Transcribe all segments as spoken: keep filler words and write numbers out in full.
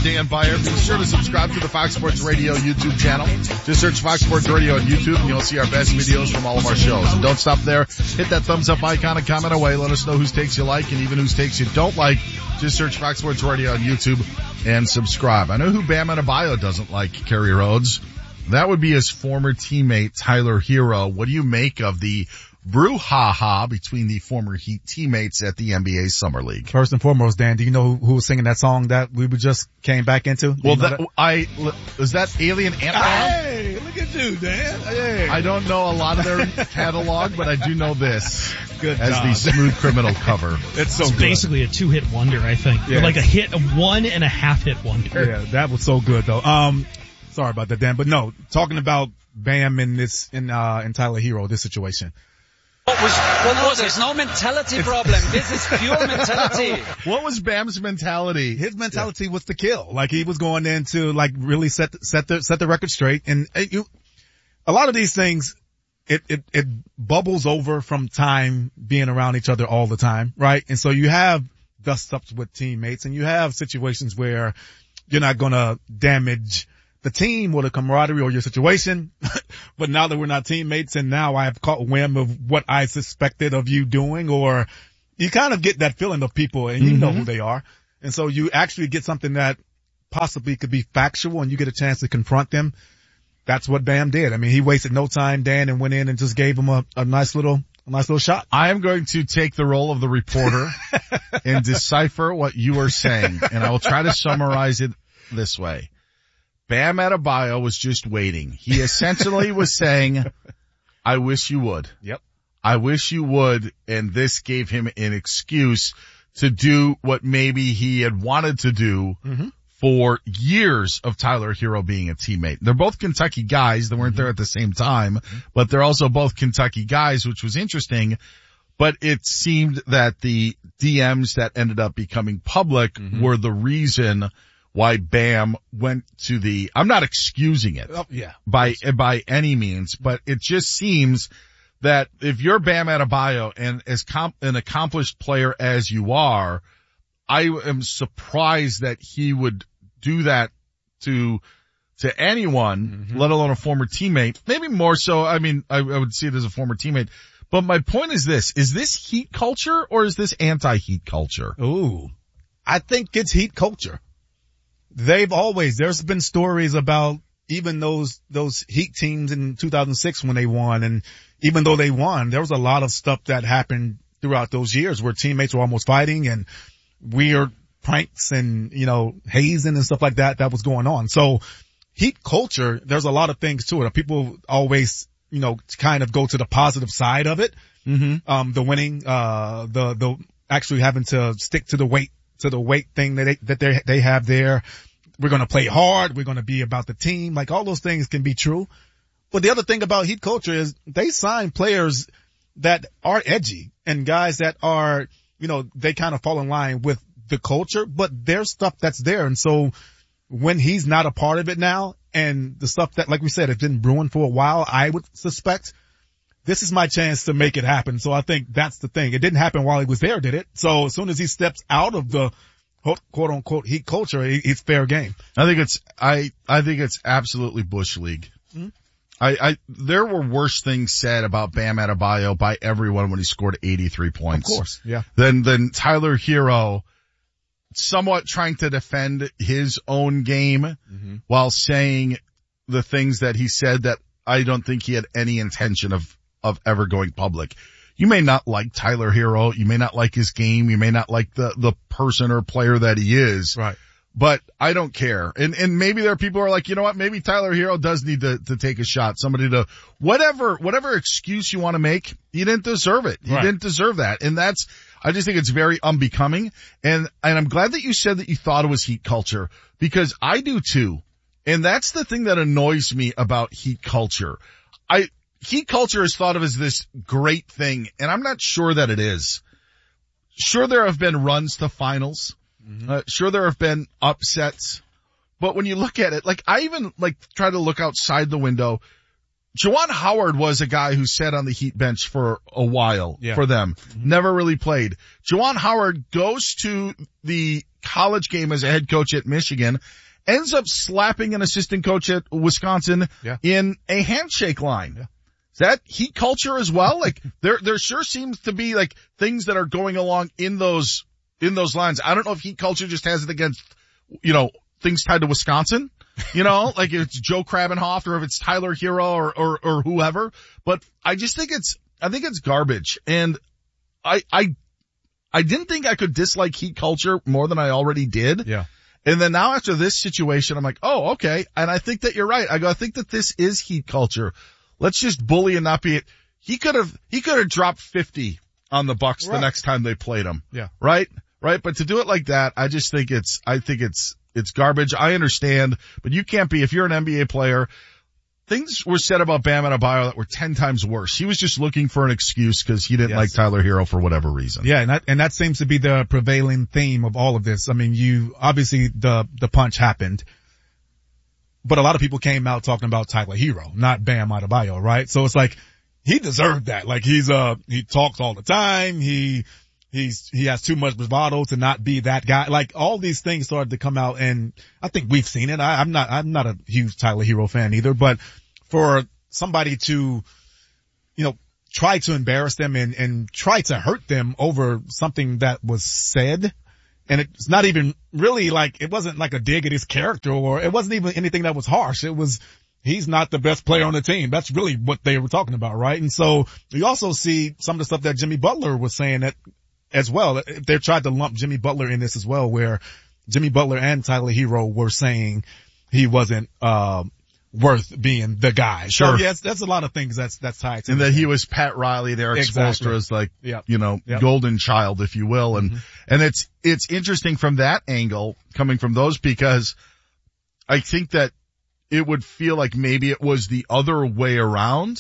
Dan Beyer. Be sure to subscribe to the Fox Sports Radio YouTube channel. Just search Fox Sports Radio on YouTube and you'll see our best videos from all of our shows. And don't stop there. Hit that thumbs up icon and comment away. Let us know whose takes you like and even whose takes you don't like. Just search Fox Sports Radio on YouTube and subscribe. I know who Bam Adebayo doesn't like, Kerry Rhodes. That would be his former teammate, Tyler Hero. What do you make of the brouhaha between the former Heat teammates at the N B A Summer League? First and foremost, Dan, do you know who, who was singing that song that we just came back into? Do well, you know that, that? I, is that Alien Ant-Man? Hey, look at you, Dan. Hey. I don't know a lot of their catalog, but I do know this Good as job. the Smooth Criminal cover. It's so It's good. basically a two-hit wonder, I think. Yeah. Or like a hit, a one and a half hit wonder. Yeah, that was so good though. Um, sorry about that, Dan, but no, talking about Bam in this, in, uh, in Tyler Hero, this situation. What was, what was it? It's no mentality problem. This is pure mentality. What was Bam's mentality? His mentality yeah. was to kill. Like he was going in to like really set, set the, set the record straight. And uh, you, a lot of these things, it, it, it bubbles over from time being around each other all the time, right? And so you have dust ups with teammates and you have situations where you're not gonna damage the team or the camaraderie or your situation. But now that we're not teammates and now I have caught whim of what I suspected of you doing, or you kind of get that feeling of people and you mm-hmm. know who they are. And so you actually get something that possibly could be factual and you get a chance to confront them. That's what Bam did. I mean, he wasted no time, Dan, and went in and just gave him a, a nice little, a nice little shot. I am going to take the role of the reporter and decipher what you are saying, and I will try to summarize it this way. Bam Adebayo was just waiting. He essentially was saying, I wish you would. Yep. I wish you would, and this gave him an excuse to do what maybe he had wanted to do mm-hmm. for years of Tyler Hero being a teammate. They're both Kentucky guys. They weren't mm-hmm. there at the same time, mm-hmm. but they're also both Kentucky guys, which was interesting. But it seemed that the D Ms that ended up becoming public mm-hmm. were the reason why Bam went to the, I'm not excusing it oh, yeah. by, by any means, but it just seems that if you're Bam Adebayo and as comp, an accomplished player as you are, I am surprised that he would do that to, to anyone, mm-hmm. let alone a former teammate. Maybe more so, I mean, I, I would see it as a former teammate. But my point is this, is this Heat culture or is this anti-Heat culture? Ooh, I think it's Heat culture. They've always, there's been stories about even those, those Heat teams in two thousand six when they won. And even though they won, there was a lot of stuff that happened throughout those years where teammates were almost fighting and weird pranks and, you know, hazing and stuff like that that was going on. So Heat culture, there's a lot of things to it. People always, you know, kind of go to the positive side of it. Mm-hmm. Um, the winning, uh, the, the actually having to stick to the weight, to the weight thing that they, that they, they have there. We're going to play hard. We're going to be about the team. Like all those things can be true. But the other thing about Heat culture is they sign players that are edgy and guys that are, you know, they kind of fall in line with the culture, but there's stuff that's there. And so when he's not a part of it now and the stuff that, like we said, has been brewing for a while, I would suspect this is my chance to make it happen. So I think that's the thing. It didn't happen while he was there, did it? So as soon as he steps out of the quote unquote Heat culture, it's fair game. I think it's, I, I think it's absolutely Bush League. Mm-hmm. I, I, there were worse things said about Bam Adebayo by everyone when he scored eighty-three points. Of course, yeah. Than, than Tyler Hero somewhat trying to defend his own game mm-hmm. while saying the things that he said that I don't think he had any intention of, of ever going public. You may not like Tyler Hero. You may not like his game. You may not like the, the person or player that he is. Right. But I don't care. And, and maybe there are people who are like, you know what? Maybe Tyler Hero does need to, to take a shot. Somebody to, whatever, whatever excuse you want to make, you didn't deserve it. You right. didn't deserve that. And that's, I just think it's very unbecoming. And, and I'm glad that you said that you thought it was Heat culture because I do too. And that's the thing that annoys me about Heat culture. I, Heat culture is thought of as this great thing, and I'm not sure that it is. Sure, there have been runs to finals. Mm-hmm. Uh, sure, there have been upsets. But when you look at it, like I even like try to look outside the window. Juwan Howard was a guy who sat on the Heat bench for a while Yeah. for them. Mm-hmm. Never really played. Juwan Howard goes to the college game as a head coach at Michigan, ends up slapping an assistant coach at Wisconsin Yeah. in a handshake line. Yeah. Is that Heat culture as well? Like there, there sure seems to be like things that are going along in those, in those lines. I don't know if Heat culture just has it against, you know, things tied to Wisconsin. You know, like if it's Joe Krabenhoff or if it's Tyler Hero or, or, or whoever. But I just think it's, I think it's garbage. And I, I, I didn't think I could dislike Heat culture more than I already did. Yeah. And then now after this situation, I'm like, oh, okay. And I think that you're right. I go, I think that this is Heat culture. Let's just bully and not be it. He could have, he could have dropped fifty on the Bucks Right. the next time they played him. Yeah. Right? Right? But to do it like that, I just think it's, I think it's, it's garbage. I understand, but you can't be, if you're an N B A player, things were said about Bam Adebayo that were ten times worse. He was just looking for an excuse because he didn't Yes. like Tyler Hero for whatever reason. Yeah, and that, and that seems to be the prevailing theme of all of this. I mean, you, obviously the, the punch happened, but a lot of people came out talking about Tyler Hero, not Bam Adebayo, right? So it's like, he deserved that. Like he's, uh, he talks all the time. He, he's, he has too much bravado to not be that guy. Like all these things started to come out, and I think we've seen it. I, I'm not, I'm not a huge Tyler Hero fan either, but for somebody to, you know, try to embarrass them and, and try to hurt them over something that was said, and it's not even really like, it wasn't like a dig at his character, or it wasn't even anything that was harsh. It was, he's not the best player on the team. That's really what they were talking about, right? And so you also see some of the stuff that Jimmy Butler was saying that as well. They tried to lump Jimmy Butler in this as well, where Jimmy Butler and Tyler Hero were saying he wasn't, uh, worth being the guy. Sure. So yes, that's a lot of things that's, that's tied to And it. that he was Pat Riley, Eric Exactly. Spoelstra as like, Yep. you know, Yep. golden child, if you will. And, Mm-hmm. and it's, it's interesting from that angle coming from those, because I think that it would feel like maybe it was the other way around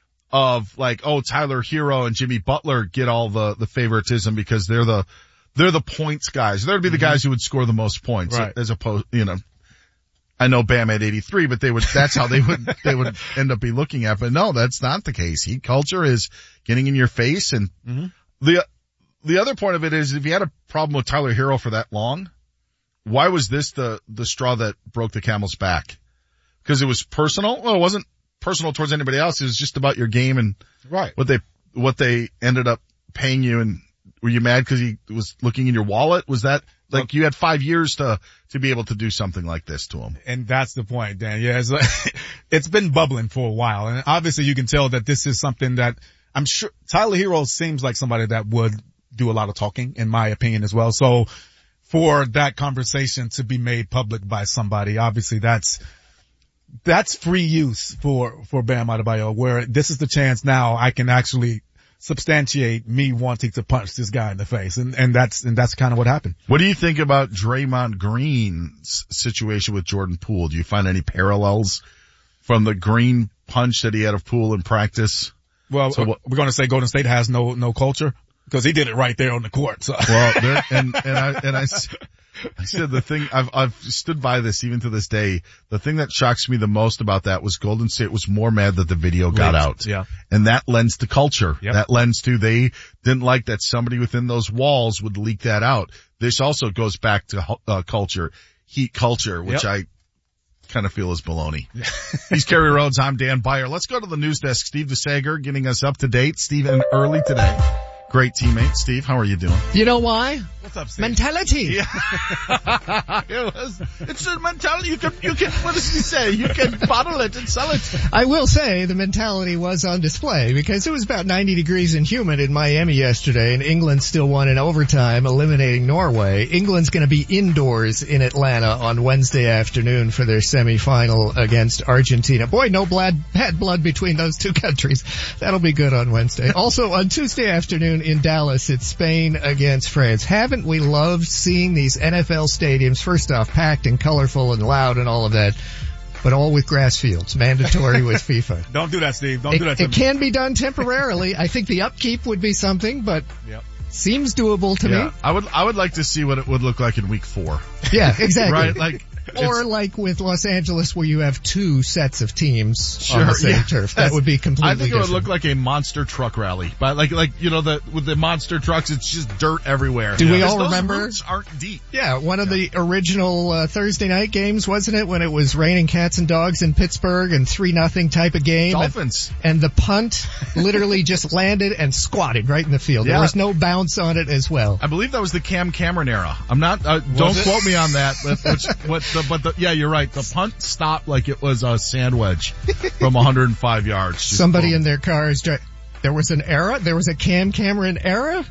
of like, oh, Tyler Hero and Jimmy Butler get all the, the favoritism because they're the, they're the points guys. They'd be the guys who would score the most points, Right. as opposed, you know, I know Bam had eighty-three, but they would, that's how they would, they would end up be looking at, but no, that's not the case. Heat culture is getting in your face. And Mm-hmm. the, the other point of it is if you had a problem with Tyler Hero for that long, why was this the, the straw that broke the camel's back? Because it was personal? Well, it wasn't personal towards anybody else. It was just about your game and Right. what they, what they ended up paying you. And were you mad because he was looking in your wallet? Was that like you had five years to, to be able to do something like this to him? And that's the point, Dan. Yeah, it's, like, it's been bubbling for a while. And obviously you can tell that this is something that I'm sure Tyler Hero seems like somebody that would do a lot of talking, in my opinion as well. So for that conversation to be made public by somebody, obviously that's, that's free use for, for Bam Adebayo, where this is the chance now I can actually substantiate me wanting to punch this guy in the face. And, and that's, and that's kind of what happened. What do you think about Draymond Green's situation with Jordan Poole? Do you find any parallels from the Green punch that he had of Poole in practice? Well, So what- we're going to say Golden State has no, no culture because he did it right there on the court. So. Well, there, and, and I, and I, s- I said the thing, I've, I've stood by this even to this day. The thing that shocks me the most about that was Golden State was more mad that the video got Leaked, out. yeah. And that lends to culture. Yep. That lends to they didn't like that somebody within those walls would leak that out. This also goes back to uh, culture, Heat culture, which Yep. I kind of feel is baloney. He's Kerry Rhodes. I'm Dan Beyer. Let's go to the news desk. Steve DeSager getting us up to date. Steve in early today. Great teammate. Steve, how are you doing? You know why? What's up, Steve? Mentality. it was, it's a mentality. You can, you can, what does he say? You can bottle it and sell it. I will say the mentality was on display because it was about ninety degrees and humid in Miami yesterday, and England still won in overtime, eliminating Norway. England's going to be indoors in Atlanta on Wednesday afternoon for their semifinal against Argentina. Boy, no blood, bad blood between those two countries. That'll be good on Wednesday. Also on Tuesday afternoon in Dallas, it's Spain against France. Haven't we loved seeing these N F L stadiums, first off, packed and colorful and loud and all of that, but all with grass fields, mandatory with FIFA. Don't do that, Steve. Don't It, do that to it me. can be done temporarily. I think the upkeep would be something, but Yep. seems doable to Yeah, me. I would, I would like to see what it would look like in week four. Yeah, exactly. Right? Like, Or like with Los Angeles where you have two sets of teams Sure, on the same yeah. turf. That would be completely I think it different. would look like a monster truck rally. But like, like, you know, the, with the monster trucks, it's just dirt everywhere. Do we Because all those remember? roots aren't deep. Yeah, one of the original uh, Thursday night games, wasn't it, when it was raining cats and dogs in Pittsburgh and three nothing type of game? Dolphins. And, and the punt literally just landed and squatted right in the field. Yeah. There was no bounce on it as well. I believe that was the Cam Cameron era. I'm not, uh, don't it? quote me on that, but, which, what the, but the, yeah, you're right. The punt stopped like it was a sand wedge from one hundred five yards. Just Somebody boom. in their car is dri- There was an era? There was a Cam Cameron era?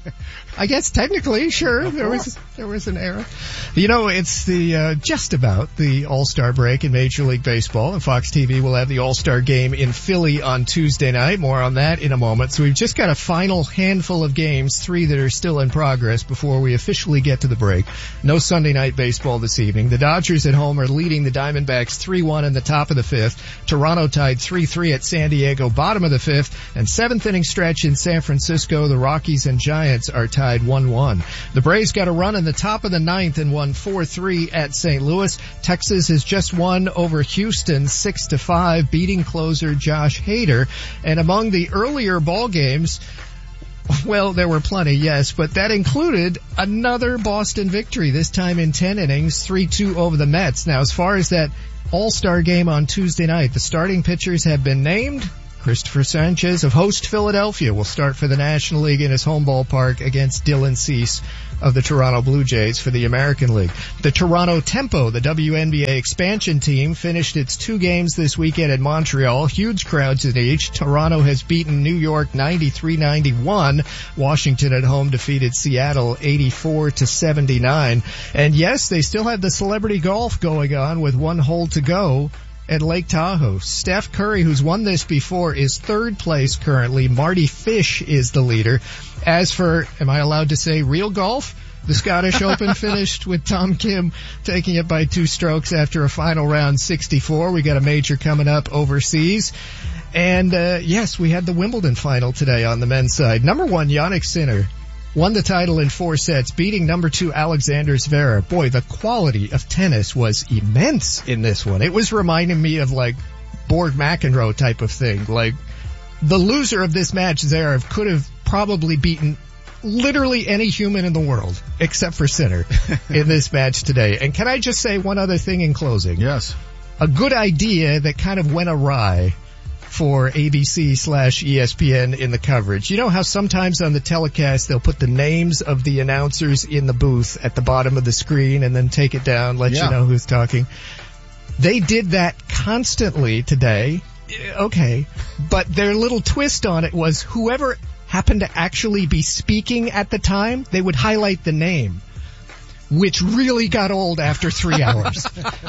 I guess technically, sure, there was there was an era. You know, it's the uh, just about the All-Star break in Major League Baseball, and Fox T V will have the All-Star game in Philly on Tuesday night. More on that in a moment. So we've just got a final handful of games, three that are still in progress before we officially get to the break. No Sunday night baseball this evening. The Dodgers at home are leading the Diamondbacks three one in the top of the fifth. Toronto tied three three at San Diego, bottom of the fifth, and seventh inning stretch in San Francisco. The Rockies and Giants are tied one one. The Braves got a run in the top of the ninth and won four three at Saint Louis. Texas has just won over Houston six to five, beating closer Josh Hader. And among the earlier ball games, well, there were plenty, yes, but that included another Boston victory, this time in ten innings, three two over the Mets. Now, as far as that All-Star game on Tuesday night, the starting pitchers have been named. Christopher Sanchez of host Philadelphia will start for the National League in his home ballpark against Dylan Cease of the Toronto Blue Jays for the American League. The Toronto Tempo, the W N B A expansion team, finished its two games this weekend in Montreal. Huge crowds in each. Toronto has beaten New York ninety-three ninety-one. Washington at home defeated Seattle eighty-four to seventy-nine. And yes, they still have the celebrity golf going on with one hole to go at Lake Tahoe. Steph Curry, who's won this before, is third place currently. Marty Fish is the leader. As for, am I allowed to say real golf? The Scottish Open finished with Tom Kim taking it by two strokes after a final round sixty-four. We got a major coming up overseas. And, uh, yes, we had the Wimbledon final today on the men's side. Number one, Jannik Sinner won the title in four sets, beating number two Alexander Zverev. Boy, the quality of tennis was immense in this one. It was reminding me of like Borg McEnroe type of thing. Like the loser of this match, Zverev, could have probably beaten literally any human in the world except for Sinner in this match today. And can I just say one other thing in closing? Yes. A good idea that kind of went awry for A B C slash E S P N in the coverage. You know how sometimes on the telecast they'll put the names of the announcers in the booth at the bottom of the screen and then take it down, let Yeah. you know who's talking? They did that constantly today. Okay. But their little twist on it was whoever happened to actually be speaking at the time, they would highlight the name, which really got old after three hours.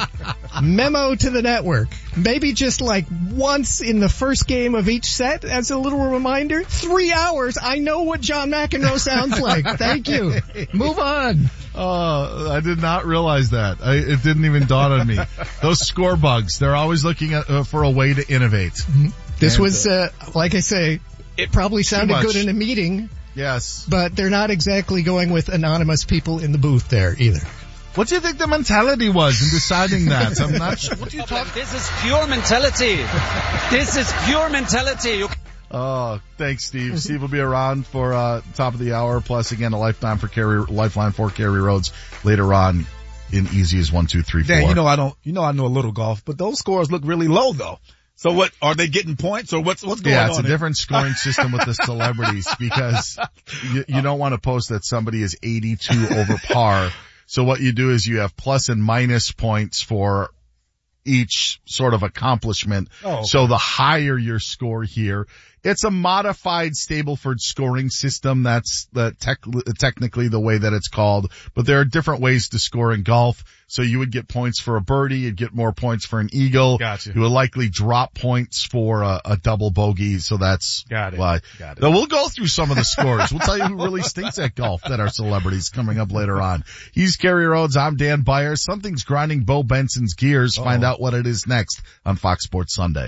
Memo to the network. Maybe just like once in the first game of each set as a little reminder. Three hours. I know what John McEnroe sounds like. Thank you. Move on. Oh, I did not realize that. I, it didn't even dawn on me. Those score bugs, they're always looking at, uh, for a way to innovate. This And, was, uh, like I say, it probably sounded much. good in a meeting, Yes. but they're not exactly going with anonymous people in the booth there either. What do you think the mentality was in deciding that? I'm not sure. What do you talk? This is pure mentality. This is pure mentality. You Oh, thanks, Steve. Steve will be around for uh top of the hour. Plus, again, a lifeline for Cary, lifeline for Cary Rhodes later on in easy as one, two, three, four. Dan, you know I don't, you know I know a little golf, but those scores look really low though. So what, are they getting points or what's, what's going yeah, on? it's a here? different scoring system with the celebrities because you, you don't want to post that somebody is eighty-two over par. So what you do is you have plus and minus points for each sort of accomplishment. Oh, okay. So the higher your score here, it's a modified Stableford scoring system. That's the tech, technically the way that it's called, but there are different ways to score in golf. So you would get points for a birdie, you'd get more points for an eagle. Gotcha. You would likely drop points for a, a double bogey. So that's Got it. why. Got it. Now we'll go through some of the scores. We'll tell you who really stinks at golf that are celebrities coming up later on. He's Cary Rhodes. I'm Dan Byers. Something's grinding Bo Benson's gears. Uh-oh. Find out what it is next on Fox Sports Sunday.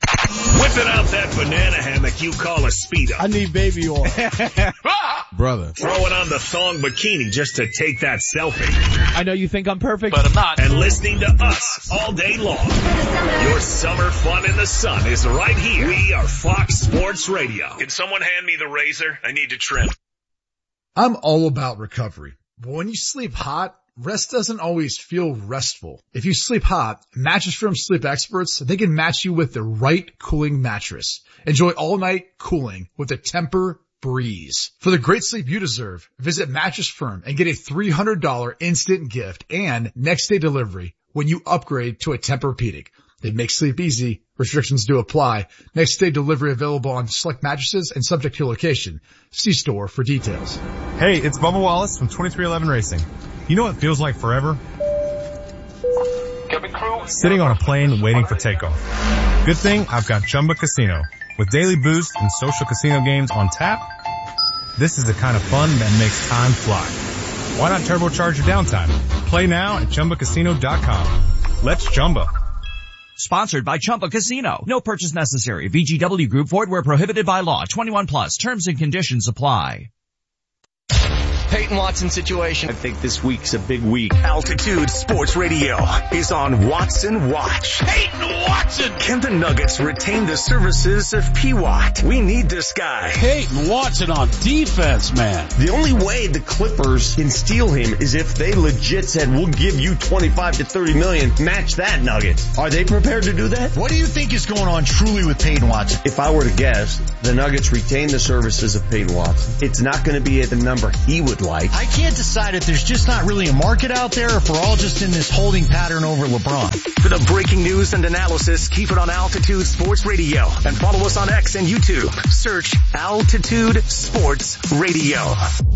Whipping out that banana hammock you call a Speedo. I need baby oil. Brother. Throwing on the thong bikini just to take that selfie. I know you think I'm perfect, but I'm not. And listening to us all day long. Your summer fun in the sun is right here. We are Fox Sports Radio. Can someone hand me the razor? I need to trim. I'm all about recovery, but when you sleep hot, rest doesn't always feel restful. If you sleep hot, Mattress Firm sleep experts, they can match you with the right cooling mattress. Enjoy all night cooling with the Tempur Breeze. For the great sleep you deserve, visit Mattress Firm and get a three hundred dollars instant gift and next day delivery when you upgrade to a Tempur-Pedic. They make sleep easy. Restrictions do apply. Next day delivery available on select mattresses and subject to location. See store for details. Hey, it's Bubba Wallace from twenty-three eleven Racing. You know what it feels like forever? Sitting on a plane waiting for takeoff. Good thing I've got Chumba Casino. With daily boosts and social casino games on tap, this is the kind of fun that makes time fly. Why not turbocharge your downtime? Play now at Chumba Casino dot com. Let's Chumba. Sponsored by Chumba Casino. No purchase necessary. V G W Group. Void where prohibited by law. twenty-one plus. Terms and conditions apply. Peyton Watson situation. I think this week's a big week. Altitude Sports Radio is on Watson Watch. Peyton Watson! Can the Nuggets retain the services of P. Watt? We need this guy. Peyton Watson on defense, man. The only way the Clippers can steal him is if they legit said, we'll give you twenty-five to thirty million, match that Nuggets. Are they prepared to do that? What do you think is going on truly with Peyton Watson? If I were to guess, the Nuggets retain the services of Peyton Watson. It's not going to be at the number he would like. I can't decide if there's just not really a market out there or if we're all just in this holding pattern over LeBron. For the breaking news and analysis, keep it on Altitude Sports Radio and follow us on X and YouTube. Search Altitude Sports Radio.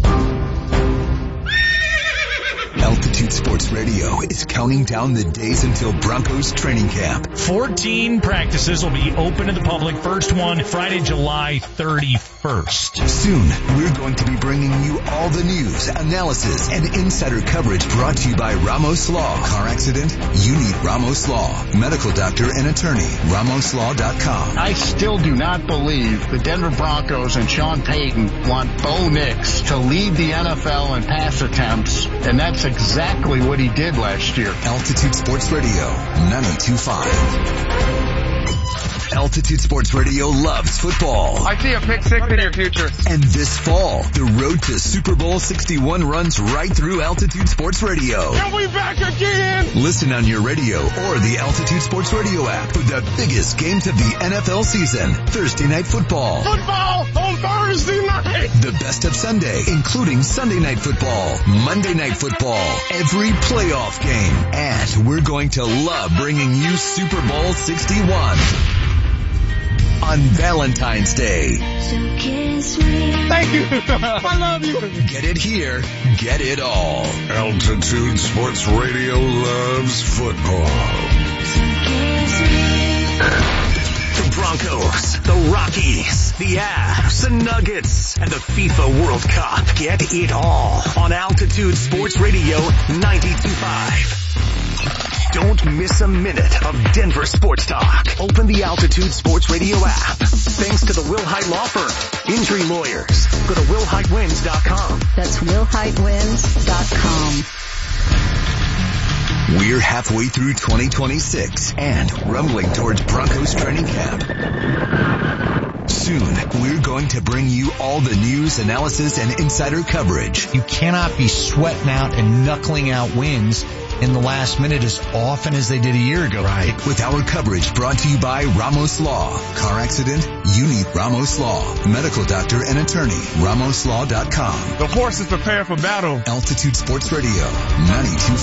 Altitude Sports Radio is counting down the days until Broncos training camp. fourteen practices will be open to the public. First one, Friday, July thirty-first. Soon, we're going to be bringing you all the news, analysis, and insider coverage brought to you by Ramos Law. Car accident? You need Ramos Law. Medical doctor and attorney. Ramos Law dot com. I still do not believe the Denver Broncos and Sean Payton want Bo Nix to lead the N F L in pass attempts, and that's exactly what he did last year. Altitude Sports Radio, ninety-two point five. Altitude Sports Radio loves football. I see a pick six in your future. And this fall, the road to Super Bowl sixty-one runs right through Altitude Sports Radio. Are we back again? Listen on your radio or the Altitude Sports Radio app for the biggest games of the N F L season. Thursday Night Football. Football on Thursday night. The best of Sunday, including Sunday Night Football, Monday Night Football, every playoff game. And we're going to love bringing you Super Bowl sixty-one. On Valentine's Day. Thank you. I love you. Get it here. Get it all. Altitude Sports Radio loves football. The Broncos, the Rockies, the Avs, the Nuggets, and the FIFA World Cup. Get it all on Altitude Sports Radio ninety-two point five. Don't miss a minute of Denver sports talk. Open the Altitude Sports Radio app. Thanks to the Will Hite Law Firm. Injury lawyers. Go to will hite wins dot com. That's will hite wins dot com. We're halfway through twenty twenty-six and rumbling towards Broncos training camp. Soon, we're going to bring you all the news, analysis, and insider coverage. You cannot be sweating out and knuckling out wins in the last minute as often as they did a year ago. Right. With our coverage brought to you by Ramos Law. Car accident? You need Ramos Law. Medical doctor and attorney. Ramos Law dot com. The horses prepare for battle. Altitude Sports Radio, ninety-two point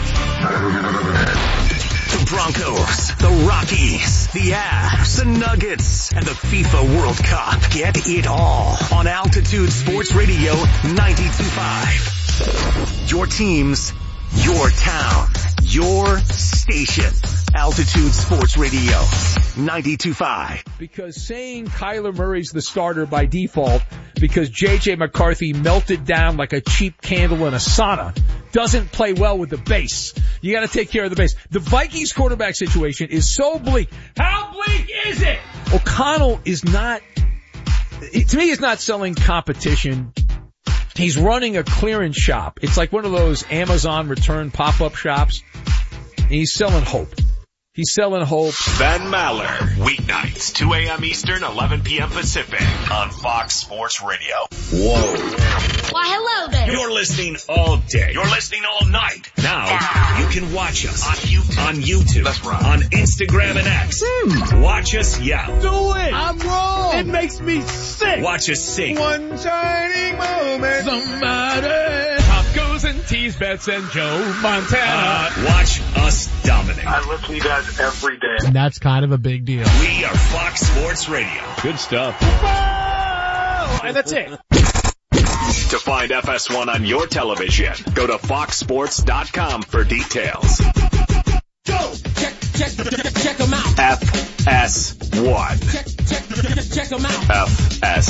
five. The Broncos, the Rockies, the Avs, the Nuggets, and the FIFA World Cup. Get it all on Altitude Sports Radio ninety-two point five. Your teams, your town, your station. Altitude Sports Radio ninety-two point five. Because saying Kyler Murray's the starter by default because J J McCarthy melted down like a cheap candle in a sauna doesn't play well with the base. You got to take care of the base. The Vikings quarterback situation is so bleak. How bleak is it? O'Connell is not, to me, he's not selling competition. He's running a clearance shop. It's like one of those Amazon return pop-up shops. And he's selling hope. He's selling hope. Ben Maller, weeknights, two a.m. Eastern, eleven p.m. Pacific, on Fox Sports Radio. Whoa. Why, hello there. You're listening all day. You're listening all night. Now, you can watch us on YouTube. On YouTube. That's right. On Instagram and X. Hmm. Watch us yell. Do it. I'm wrong. It makes me sick. Watch us sing. One shining moment. Somebody. Pop goes and tease bets and Joe Montana. Uh, watch us dominate. I listen to you guys every day. And that's kind of a big deal. We are Fox Sports Radio. Good stuff. And that's it. To find F S one on your television, go to fox sports dot com for details. Go! Check, check, check, check them out. F S one. Check, check, check them out. F S